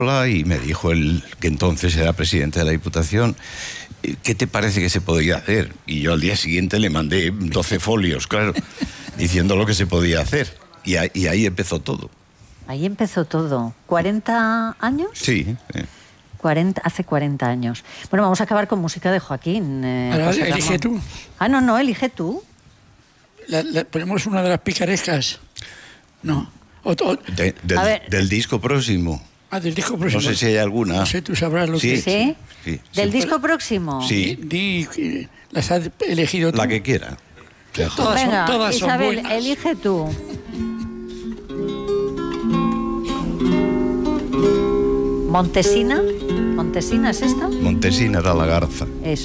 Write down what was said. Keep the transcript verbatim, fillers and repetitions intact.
y me dijo el que entonces era presidente de la Diputación, ¿qué te parece que se podía hacer? Y yo al día siguiente le mandé doce folios, claro, diciendo lo que se podía hacer. Y ahí, y ahí empezó todo. Ahí empezó todo. ¿cuarenta años? Sí. Eh. cuarenta, hace cuarenta años. Bueno, vamos a acabar con música de Joaquín. Eh, Ahora, elige tú. Ah, no, no, elige tú. La, la, ponemos una de las picarescas. No. O, o, de, del, del disco próximo. Ah, del disco próximo. No sé si hay alguna. No sé, tú sabrás lo sí, que... ¿Sí? Sí. ¿Del sí. disco próximo? Sí. Di, di, las has elegido tú. La que quiera. Todas Venga, son, todas Isabel, son buenas. elige tú. ¿Montesina? ¿Montesina es esta? Montesina era la garza. Eso.